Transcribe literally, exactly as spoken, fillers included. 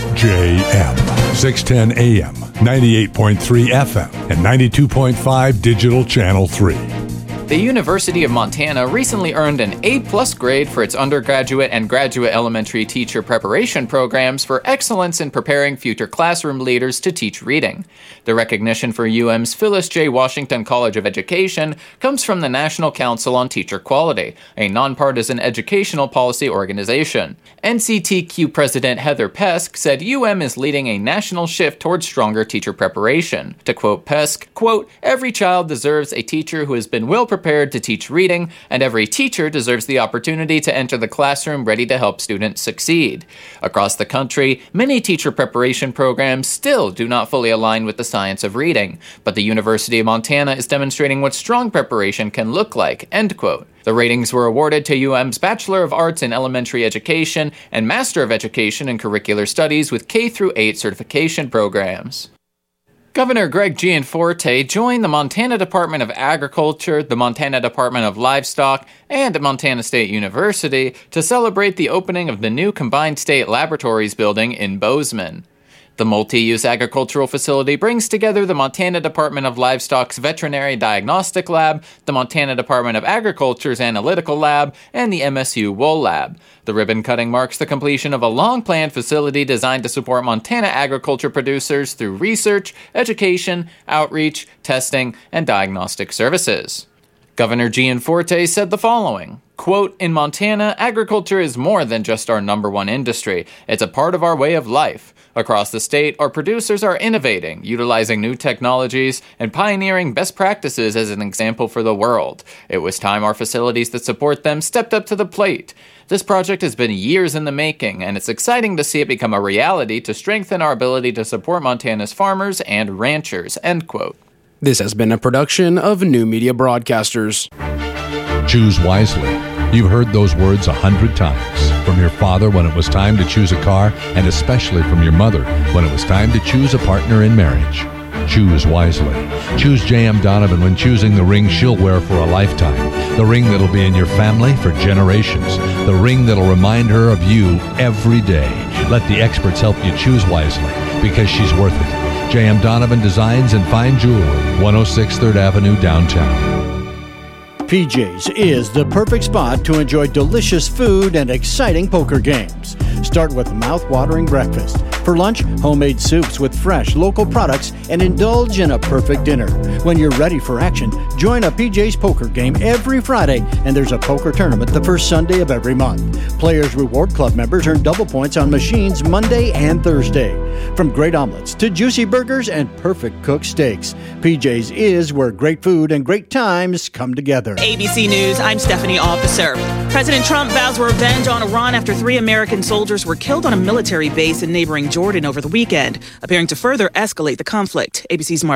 J M, six ten A M, ninety-eight point three F M, and ninety-two point five Digital Channel three. The University of Montana recently earned an A-plus grade for its undergraduate and graduate elementary teacher preparation programs for excellence in preparing future classroom leaders to teach reading. The recognition for U M's Phyllis J. Washington College of Education comes from the National Council on Teacher Quality, a nonpartisan educational policy organization. N C T Q President Heather Pesk said U M is leading a national shift towards stronger teacher preparation. To quote Pesk, quote, "Every child deserves a teacher who has been well prepared prepared to teach reading, and every teacher deserves the opportunity to enter the classroom ready to help students succeed." Across the country, many teacher preparation programs still do not fully align with the science of reading, but the University of Montana is demonstrating what strong preparation can look like, end quote. The ratings were awarded to U M's Bachelor of Arts in Elementary Education and Master of Education in Curricular Studies with K through eight certification programs. Governor Greg Gianforte joined the Montana Department of Agriculture, the Montana Department of Livestock, and Montana State University to celebrate the opening of the new Combined State Laboratories building in Bozeman. The multi-use agricultural facility brings together the Montana Department of Livestock's Veterinary Diagnostic Lab, the Montana Department of Agriculture's Analytical Lab, and the M S U Wool Lab. The ribbon cutting marks the completion of a long-planned facility designed to support Montana agriculture producers through research, education, outreach, testing, and diagnostic services. Governor Gianforte said the following, quote, "In Montana, agriculture is more than just our number one industry. It's a part of our way of life. Across the state, our producers are innovating, utilizing new technologies, and pioneering best practices as an example for the world. It was time our facilities that support them stepped up to the plate. This project has been years in the making, and it's exciting to see it become a reality to strengthen our ability to support Montana's farmers and ranchers," end quote. This has been a production of New Media Broadcasters. Choose wisely. You've heard those words a hundred times. From your father when it was time to choose a car, and especially from your mother when it was time to choose a partner in marriage. Choose wisely. Choose J M Donovan when choosing the ring she'll wear for a lifetime. The ring that'll be in your family for generations. The ring that'll remind her of you every day. Let the experts help you choose wisely, because she's worth it. J M Donovan Designs and Fine Jewelry, one oh six third Avenue, downtown. P J's is the perfect spot to enjoy delicious food and exciting poker games. Start with a mouth-watering breakfast. For lunch, homemade soups with fresh local products, and indulge in a perfect dinner. When you're ready for action, join a P J's poker game every Friday, and there's a poker tournament the first Sunday of every month. Players Reward Club members earn double points on machines Monday and Thursday. From great omelets to juicy burgers and perfect cooked steaks, P J's is where great food and great times come together. A B C News, I'm Stephanie Officer. President Trump vows revenge on Iran after three American soldiers were killed on a military base in neighboring Jordan over the weekend, appearing to further escalate the conflict. A B C's Martha